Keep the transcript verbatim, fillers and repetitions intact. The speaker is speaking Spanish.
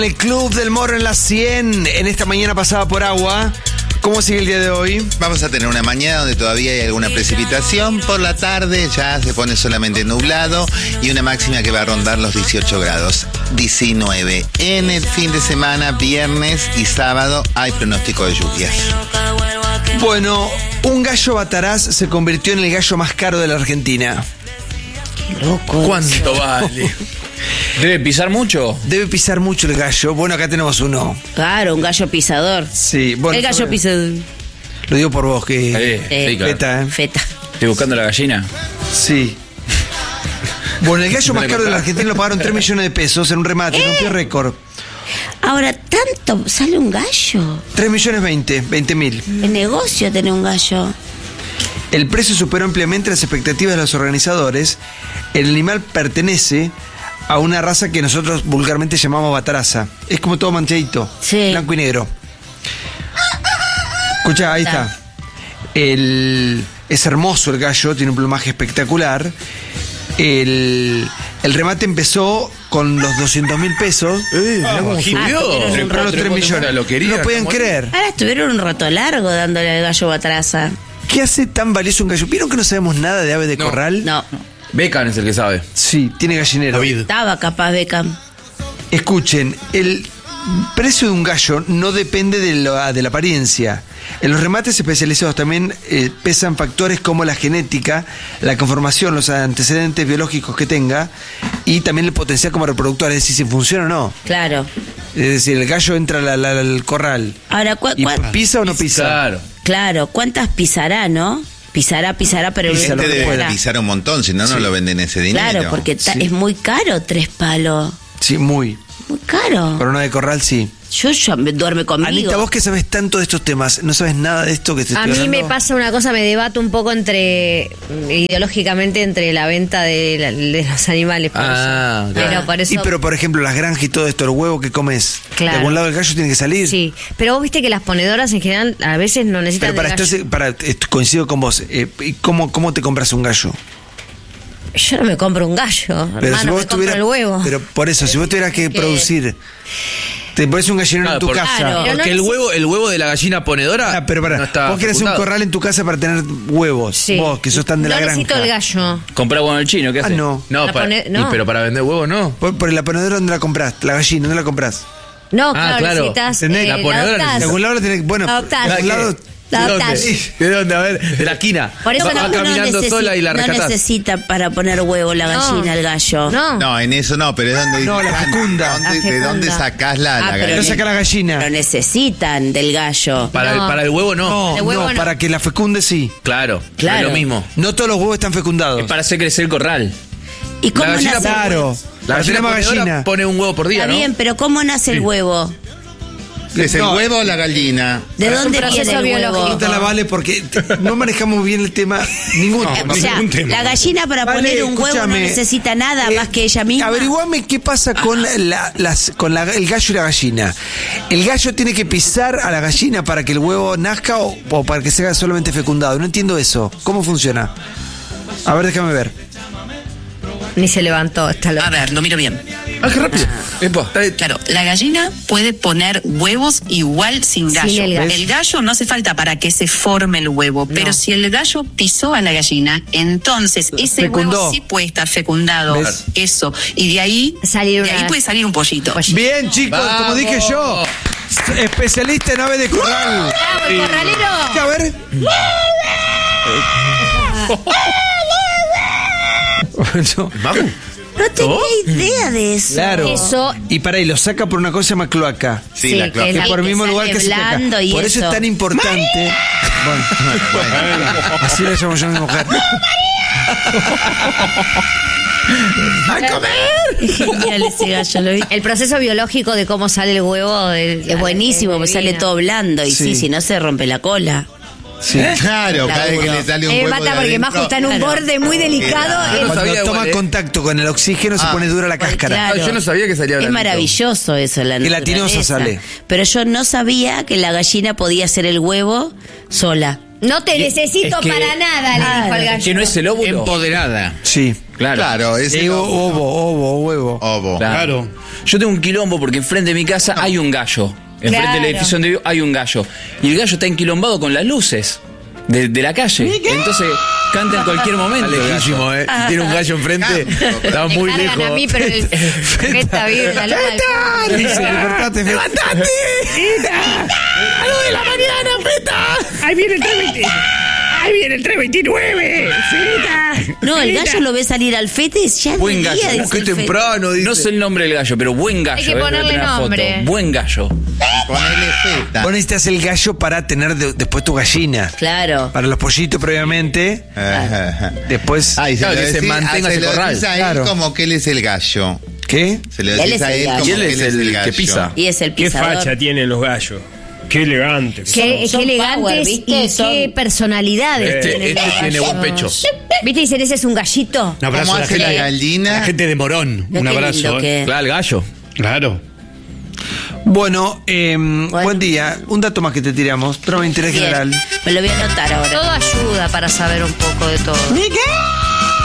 El Club del Morro en la cien, en esta mañana pasada por agua. ¿Cómo sigue el día de hoy? Vamos a tener una mañana donde todavía hay alguna precipitación. Por la tarde ya se pone solamente nublado y una máxima que va a rondar los dieciocho grados. diecinueve. En el fin de semana, viernes y sábado, hay pronóstico de lluvias. Bueno, un gallo bataraz se convirtió en el gallo más caro de la Argentina. Qué loco. ¿Cuánto vale? ¿Debe pisar mucho? Debe pisar mucho el gallo. Bueno, acá tenemos uno. Claro, un gallo pisador. Sí, bueno. El gallo pisador. Lo digo por vos, que... Eh, Eh, sí, claro. Feta, ¿eh? Feta. Estoy buscando la gallina. Sí. Bueno, el gallo más caro de la Argentina lo pagaron tres millones de pesos en un remate, ¿Eh? rompió récord. Ahora, ¿tanto sale un gallo? tres millones veinte, veinte mil. El negocio tener un gallo. El precio superó ampliamente las expectativas de los organizadores. El animal pertenece a una raza que nosotros vulgarmente llamamos bataraza. Es como todo manchadito, Sí. blanco y negro. Escucha, ahí está. El, es hermoso el gallo, tiene un plumaje espectacular. El, el remate empezó con los doscientos mil pesos. Mirá cómo Ah, subió. pero Se compraron los tres millones. Lo quería. No podían creer. Ahora estuvieron un rato largo dándole al gallo batraza. ¿Qué hace tan valioso un gallo? ¿Vieron que no sabemos nada de aves de No. corral? No, Beckham es el que sabe. Sí, tiene gallinero. estaba capaz Beckham. Escuchen, el precio de un gallo no depende de la, de la apariencia. En los remates especializados también eh, pesan factores como la genética, la conformación, los antecedentes biológicos que tenga y también el potencial como reproductor, es decir, si funciona o no. Claro. Es decir, el gallo entra al, al- al corral Ahora, ¿cu y cuán- pisa o no pisa. Claro. claro, ¿cuántas pisará, no? Pisará, pisará, pero Pisa luego lo Este que debe pueda. pisar un montón, si no, no Sí. lo venden ese dinero. Claro, porque ta- Sí. es muy caro tres palos. Sí, muy. Muy caro. Para una de corral, sí. Yo ya me duerme conmigo. Anita, vos que sabes tanto de estos temas, ¿no sabes nada de esto que te A estoy mí me hablando? pasa una cosa, me debato un poco entre, ideológicamente, entre la venta de, la- de los animales. Por Ah, eso. claro. Pero por eso... Y pero, por ejemplo, las granjas y todo esto, el huevo que comes, Claro. de algún lado el gallo tiene que salir. Sí, pero vos viste que las ponedoras en general a veces no necesitan Pero para, del gallo. estás- para eh, coincido con vos, eh, ¿y ¿cómo, ¿cómo te compras un gallo? Yo no me compro un gallo, hermano, me compro el huevo. Pero por eso, si vos tuvieras que Que- producir, te pones un gallinero Claro, en tu por- casa. Claro. Pero Porque no el neces- huevo, el huevo de la gallina ponedora. Ah, pero para, no está vos querés un fecundado. corral en tu casa para tener huevos. Sí. Vos, que sos tan de no la granja. necesito el gallo. Comprar huevo en el chino, ¿qué Ah, hace? no. No, La para, pone- y- no. pero para vender huevo no. Por, por la ponedora, ¿dónde la comprás? La gallina, ¿dónde la comprás? No, Ah, claro, claro. necesitas... ¿Entendés? eh, La ponedora adoptás. De algún lado la tenés que. Bueno, Adoptás. de algún lado. La ¿De adoptás. dónde? ¿De dónde? A ver, de la esquina. Por eso va, no- va no caminando necesi- sola y la no rescatás. necesita para poner huevo la No. gallina, el gallo. No. No, en eso no, pero es donde... No, la fecunda. ¿Dónde- La ¿De fecunda. dónde sacás la, Ah, la pero No gallina? saca la Pero gallina. necesitan del gallo. Para, No. el, para el huevo no. No, de huevo no, no. para que la fecunde sí. Claro, Claro. es lo mismo. No todos los huevos están fecundados. Es para hacer crecer el corral. ¿Y cómo La gallina, nace? Claro. La Para gallina tener más ponedora gallina. pone un huevo por día, Está ¿no? bien, pero ¿cómo nace el huevo? ¿Es el No. huevo o la gallina? ¿De Es un dónde proceso viene el biológico. huevo? Preguntale a Vale porque no manejamos bien el tema. Ningún Eh, tema. o sea, la gallina para Vale, poner un huevo no escúchame, necesita nada eh, más que ella misma. Averiguame qué pasa con, la, las, con la- el gallo y la gallina. ¿El gallo tiene que pisar a la gallina para que el huevo nazca o, o para que sea solamente fecundado? No entiendo eso. ¿Cómo funciona? A ver, déjame ver. Ni se levantó, está loco. A ver, lo miro bien. Ah, qué rápido. Epa, está ahí. Claro, la gallina puede poner huevos igual sin gallo. el gallo. El gallo no hace falta para que se forme el huevo, pero si el gallo pisó a la gallina, entonces ese Fecundó. huevo sí puede estar fecundado. ¿Ves? Eso. Y de ahí, Salir de ahí una- puede salir un pollito. Bien, chicos, como Vamos. dije yo, especialista en aves de corral. ¡Bravo, el corralero! A ver. Bueno, Vamos. No tenía idea de eso. claro. Eso- Y para ahí, lo saca por una cosa que se llama cloaca. Sí, Sí, la que cloaca. es Que la- por el que mismo sale lugar que se blando caca. y Por eso eso. es tan importante. Bueno, así le llamo yo a mi mujer. ¡A comer! Es genial ese gallo, lo vi. El proceso biológico de cómo sale el huevo del- Es buenísimo, de porque sale divino. todo blando. Y sí, Sí. si no se rompe la cola. Sí. Claro, cada vez que le sale un Eh, huevo mata de porque adentro. Majo está en un Claro. borde muy delicado. Claro. el- no Cuando sabía toma igual, ¿eh? contacto con el oxígeno se pone dura la cáscara. Claro. Ah, yo no sabía que salía Es blandito. maravilloso eso, la Gelatinoso naturaleza. sale. Pero yo no sabía que la gallina podía hacer el huevo sola. No te necesito es que- para nada, le dijo el gallo. Que no es el óvulo. Empoderada. Sí. Claro. Claro, es Eh, el ovo, ovo, huevo. ovo. Claro. Yo tengo un quilombo porque enfrente de mi casa hay un gallo. Enfrente Claro. del edificio donde vivo hay un gallo. Y el gallo está enquilombado con las luces de, de la calle. Entonces canta en cualquier momento. Está el gallo. lejísimo, ¿eh? Si tiene un gallo enfrente, está Me muy cargan lejos. a mí, pero el Feta vive en la loma del Dice, despertate, Feta. ¡Ahí viene el tres veinte! ¡Ahí viene el tres veintinueve! ¡Feta! No, el gallo lo ve salir al Fetes ya de Buen día, gallo. dice Uh, qué el Fetes. temprano, dice. No sé el nombre del gallo, pero buen gallo. Hay que eh, voy a ponerle tener una foto. nombre. Buen gallo. Ponele feta. Vos necesitas el gallo para tener de- después tu gallina. Claro. Para los pollitos previamente, Ajá, ajá. después... Ay, se Claro, lo que se decís- mantenga ah, ese se lo corral, decís a él claro. como que él es el gallo. ¿Qué? Se lo Él decís es a el él gallo. como Y él que es él es el el que gallo. pisa. Y es el Qué pisador. facha tienen los gallos. Qué elegante. Qué, Son qué elegantes power, ¿viste? y Son- qué personalidades Este, tienen este los tiene buen gallos. pecho. ¿Viste? Dicen, ese es un gallito. Un abrazo ¿Cómo a la hace gente, la a gallina? la gente de Morón. Mirá Un qué abrazo. lindo ¿eh? que- Claro, el gallo. Claro. Bueno, eh, buen día. Un dato más que te tiramos. Trova de interés Bien. general. Me lo voy a anotar ahora. Todo ayuda para saber un poco de todo.